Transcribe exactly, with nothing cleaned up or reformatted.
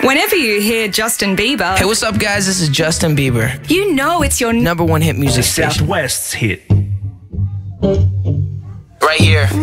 Whenever you hear Justin Bieber, Hey, what's up, guys? This is Justin Bieber. you know it's your Number one hit music station. Southwest's hit. Right here.